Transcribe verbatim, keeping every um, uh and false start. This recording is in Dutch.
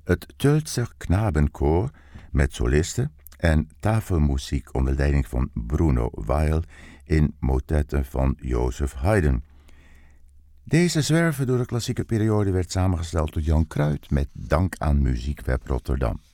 Het Tölzer Knabenchor met solisten en tafelmuziek onder leiding van Bruno Weil in motetten van Joseph Haydn. Deze zwerven door de klassieke periode werd samengesteld door Jan Kruid met dank aan Muziekweb Rotterdam.